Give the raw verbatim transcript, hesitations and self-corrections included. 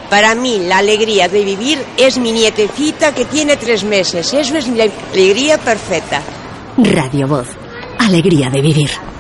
Para mí, la alegría de vivir es mi nietecita que tiene tres meses. Eso es la alegría perfecta. Radio Voz. Alegría de vivir.